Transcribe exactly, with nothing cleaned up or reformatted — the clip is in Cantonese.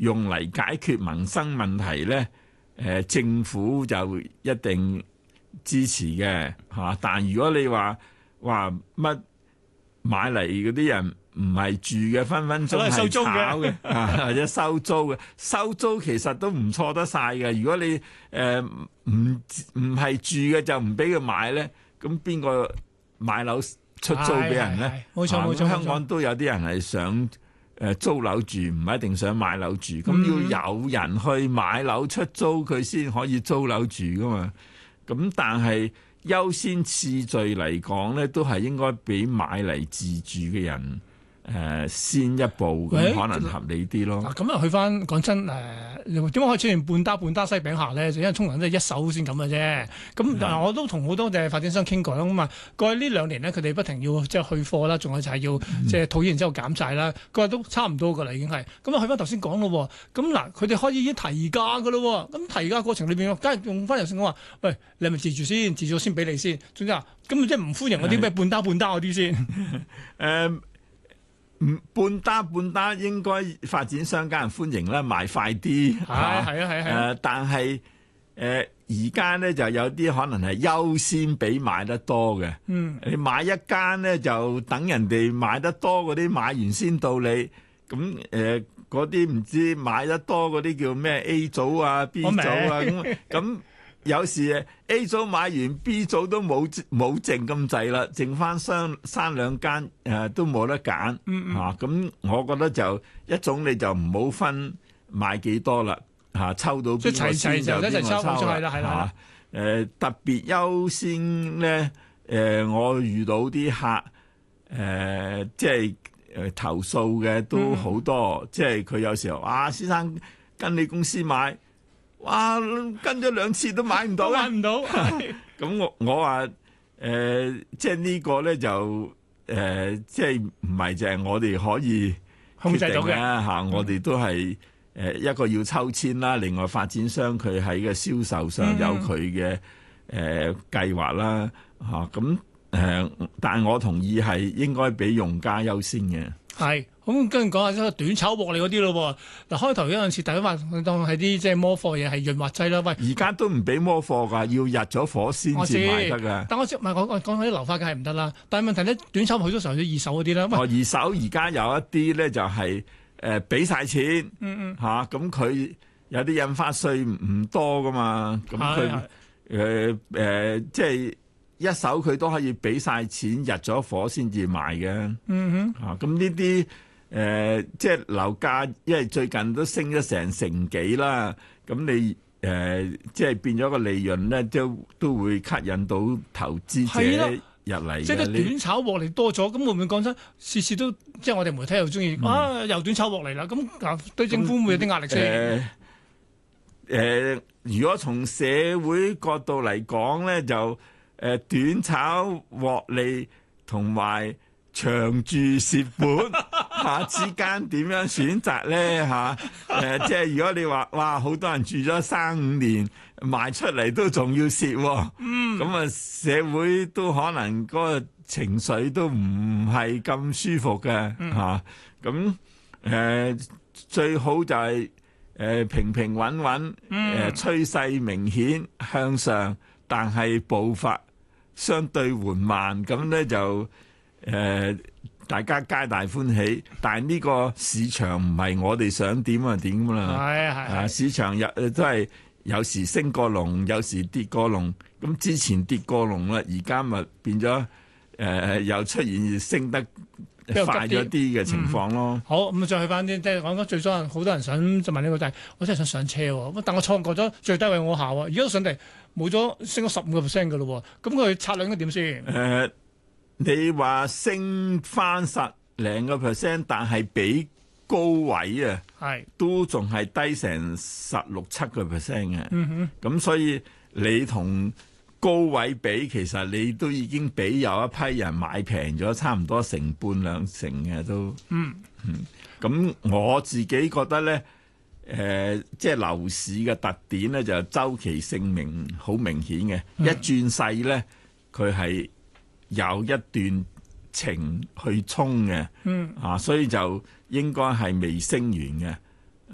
用嚟解決民生問題咧，誒、呃、政府就一定支持嘅嚇。但如果你話話乜買嚟嗰啲人唔係住嘅，分分鐘係炒嘅，或者收租嘅，收租其實都唔錯得晒嘅。如果你誒唔唔係住嘅就唔俾佢買咧，咁邊個買樓出租俾人咧？ 冇錯冇錯， 香港都有啲人係想誒租樓住，唔一定想買樓住。咁、嗯、要有人去買樓出租，佢先可以租樓住噶嘛。咁但係優先次序嚟講咧，都係應該俾買嚟自住嘅人誒、呃、先一步，咁可能合理啲咯。 嗱，咁啊去翻講真誒，點解可以出現半打半打西餅客咧？就因為通常都係一手先咁嘅啫。咁但係我都同好多嘅發展商傾過啦。咁啊，過去呢兩年咧，佢哋不停要即係去貨啦，仲有就係要即係套現之後減債啦。佢話都差唔多噶啦，已經係。咁啊，去翻頭先講咯。咁嗱，佢哋可以已經提價噶咯。咁提價過程裏邊，梗係用翻頭先講話，喂，你係咪自住先？自住先俾你先。總之啊，咁即係唔歡迎嗰啲咩半打半打嗰啲先。誒、 嗯。半打半打應該發展商家人歡迎啦，賣快啲。係啊係啊係啊。 誒，但係誒而家咧就有啲可能係優先俾買得多嘅。嗯，你買一間咧就等人哋買得多嗰啲買完先到你。咁誒嗰啲唔知買得多嗰啲叫咩 A 組啊 B 組啊咁咁。有時 A 組買完 B 組都冇冇剩咁滯啦，剩翻三三兩間誒都冇得揀嚇。咁、嗯嗯啊、我覺得就一種你就唔好分買幾多啦嚇、啊，抽到邊個先就邊個抽啦嚇。誒特別優先咧誒、呃，我遇到啲客誒、呃、即係誒投訴嘅都好多，嗯、即係佢有時候啊，先生跟你公司買。哇！跟咗兩次都買唔到， 買唔到。 咁我我話誒、呃，即係呢個咧就誒、呃，即係唔係就係我哋可以控制到嘅嚇，我哋都係誒一個要抽籤啦，另外發展商佢喺個銷售上有佢嘅誒計劃啦嚇，咁、呃、誒，但係我同意係應該俾用家優先嘅。 係，咁跟住講下即係短炒獲利嗰啲咯。嗱，開頭有陣時大家話當係啲即係摩貨嘢係潤滑劑啦。喂， 而家都唔俾摩貨㗎，要入咗火先至賣得㗎。 但我知唔係我我講緊啲樓花梗係唔得啦。但係問題咧，短炒好多時候啲二手嗰啲啦。 哦，二手而家有一啲咧就係誒俾晒錢， 嗯嗯嚇咁佢有啲印花稅唔多㗎嘛，咁佢誒誒即係。一手佢都可以俾晒錢入咗火先至賣嘅， 嗯哼， 啊咁呢啲誒即係樓價，因為最近都升咗成成幾啦，咁你誒、呃、即係變咗個利潤咧，都都會吸引到投資者入嚟。 即係啲短炒獲利多咗，咁會唔會講真？次次都即係我哋媒體又中意、嗯、啊，又短炒獲利啦，咁啊對政府會有啲壓力先。誒、 呃呃，如果從社會角度嚟講咧，就誒短炒獲利同埋長住蝕本嚇之間點樣選擇咧嚇？誒即係如果你話哇，好多人住咗三五年賣出嚟都仲要蝕喎，嗯，咁啊社會都可能嗰個情緒都唔係咁舒服嘅嚇。咁、嗯、誒、呃、最好就係誒平平穩穩，誒、呃、趨勢明顯向上，但係步伐相對緩慢，咁咧就誒、呃、大家皆大歡喜。但係呢個市場唔係我哋想點就點㗎啦。係係啊，市場有都係有時升過龍，有時跌過龍。咁之前跌過龍啦，而家咪變咗誒、呃、又出現升得快咗啲嘅情況咯。 嗯、好，咁再去翻啲，即係講緊最多人好多人想就問呢個就係，我真係想上車喎，但我錯過咗最低位我下喎，而家都上嚟冇咗升咗十五個 percent 嘅咯喎，咁佢策略應該點先？誒、 呃，你話升翻十零個 percent， 但係比高位啊，係都仲係低成十六七個 percent 嘅。嗯哼，咁所以你同高位比，其實你都已經俾有一批人買平咗，差唔多成半兩成嘅都。嗯嗯，咁我自己覺得咧，誒、呃，即係樓市嘅特點咧，就周期性明好明顯嘅、嗯，一轉勢咧，佢係有一段程去衝嘅。嗯，啊，所以就應該係未升完嘅。